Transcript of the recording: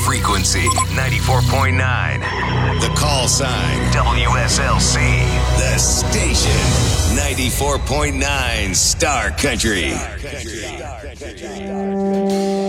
frequency 94.9. The call sign WSLC. The station 94.9 Star Country.